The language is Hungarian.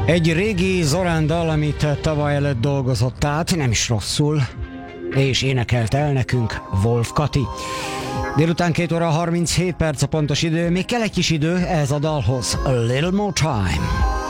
Egy régi Zorán dal, amit tavaly előtt dolgozott át, nem is rosszul, és énekelt el nekünk Wolf Kati. Délután 2 óra 37 perc a pontos idő, még kell egy kis idő ehhez a dalhoz. A little more time.